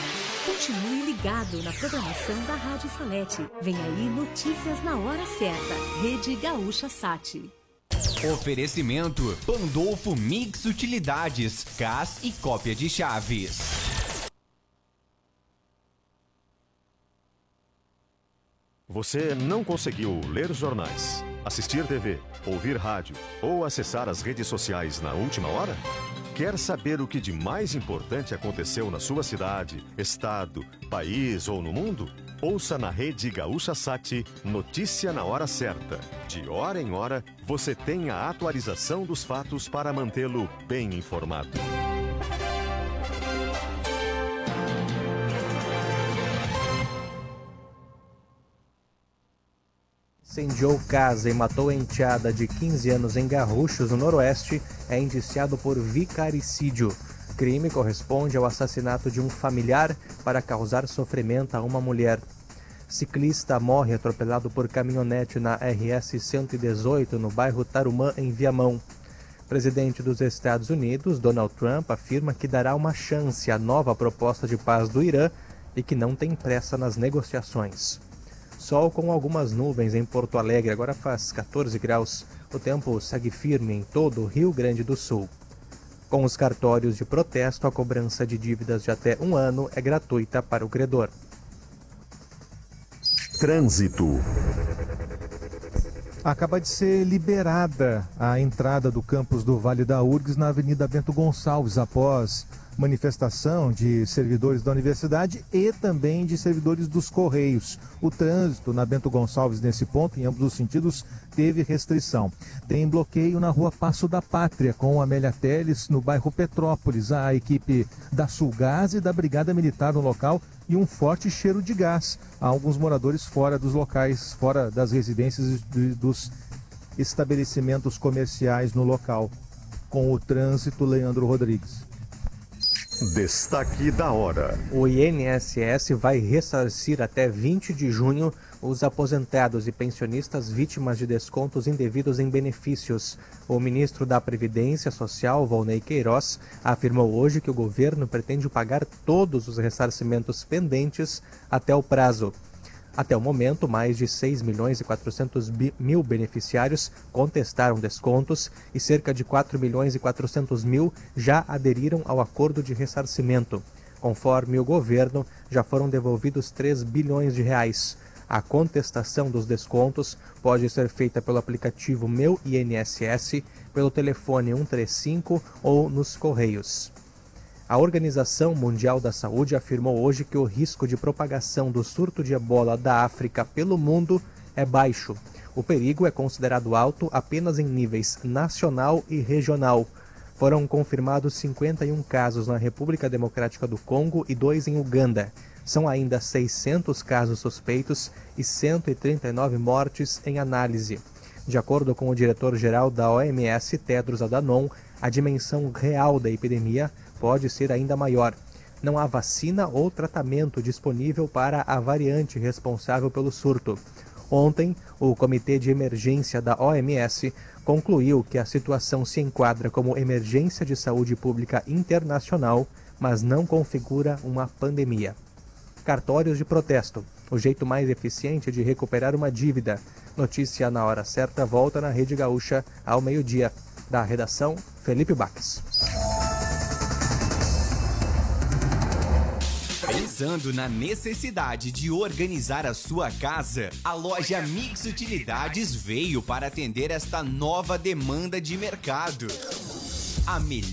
Continue ligado na programação da Rádio Salete. Vem aí notícias na hora certa. Rede Gaúcha Sat. Oferecimento Pandolfo Mix Utilidades, CAS e cópia de chaves. Você não conseguiu ler jornais, assistir TV, ouvir rádio ou acessar as redes sociais na última hora? Quer saber o que de mais importante aconteceu na sua cidade, estado, país ou no mundo? Ouça na Rede Gaúcha Sat Notícia na Hora Certa. De hora em hora, você tem a atualização dos fatos para mantê-lo bem informado. Incendiou casa e matou enteada de 15 anos em Garruchos, no Noroeste, é indiciado por vicaricídio. Crime corresponde ao assassinato de um familiar para causar sofrimento a uma mulher. Ciclista morre atropelado por caminhonete na RS 118, no bairro Tarumã, em Viamão. Presidente dos Estados Unidos, Donald Trump, afirma que dará uma chance à nova proposta de paz do Irã e que não tem pressa nas negociações. Sol com algumas nuvens em Porto Alegre, agora faz 14 graus. O tempo segue firme em todo o Rio Grande do Sul. Com os cartórios de protesto, a cobrança de dívidas de até 1 ano é gratuita para o credor. Trânsito. Acaba de ser liberada a entrada do campus do Vale da URGS na Avenida Bento Gonçalves, após manifestação de servidores da universidade e também de servidores dos Correios. O trânsito na Bento Gonçalves, nesse ponto, em ambos os sentidos, teve restrição. Tem bloqueio na rua Passo da Pátria, com Amélia Teles, no bairro Petrópolis. A equipe da Sulgás e da Brigada Militar no local e um forte cheiro de gás. Há alguns moradores fora dos locais, fora das residências dos estabelecimentos comerciais no local. Com o trânsito, Leandro Rodrigues. Destaque da hora. O INSS vai ressarcir até 20 de junho os aposentados e pensionistas vítimas de descontos indevidos em benefícios. O ministro da Previdência Social, Volney Queiroz, afirmou hoje que o governo pretende pagar todos os ressarcimentos pendentes até o prazo. Até o momento, mais de 6 milhões e 400 mil beneficiários contestaram descontos e cerca de 4 milhões e 400 mil já aderiram ao acordo de ressarcimento. Conforme o governo, já foram devolvidos 3 bilhões de reais. A contestação dos descontos pode ser feita pelo aplicativo Meu INSS, pelo telefone 135 ou nos Correios. A Organização Mundial da Saúde afirmou hoje que o risco de propagação do surto de ebola da África pelo mundo é baixo. O perigo é considerado alto apenas em níveis nacional e regional. Foram confirmados 51 casos na República Democrática do Congo e 2 em Uganda. São ainda 600 casos suspeitos e 139 mortes em análise. De acordo com o diretor-geral da OMS, Tedros Adhanom, a dimensão real da epidemia pode ser ainda maior. Não há vacina ou tratamento disponível para a variante responsável pelo surto. Ontem, o Comitê de Emergência da OMS concluiu que a situação se enquadra como emergência de saúde pública internacional, mas não configura uma pandemia. Cartórios de protesto, o jeito mais eficiente de recuperar uma dívida. Notícia na hora certa volta na Rede Gaúcha ao meio-dia. Da redação, Felipe Baques. Pensando na necessidade de organizar a sua casa, a loja Mix Utilidades veio para atender esta nova demanda de mercado. A